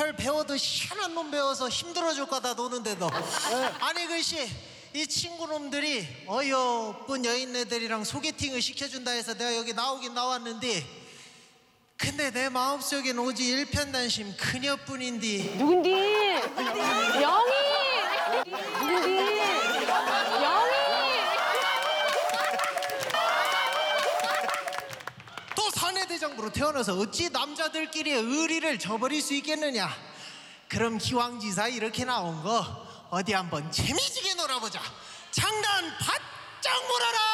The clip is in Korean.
별 배워도 희한한 놈 배워서 힘들어질 거다 노는데도. 아니 글씨 이 친구놈들이 어여쁜 여인네들이랑 소개팅을 시켜준다 해서 내가 여기 나오긴 나왔는데, 근데 내 마음속엔 오직 일편단심 그녀뿐인디. 누군디? 영희! 누군디? 영희! 또 사내대장부로 태어나서 어찌 남자들끼리의 의리를 저버릴 수 있겠느냐. 그럼 기왕지사 이렇게 나온 거 어디 한번 재미지게 놀아보자. 장난 바짝 몰아라.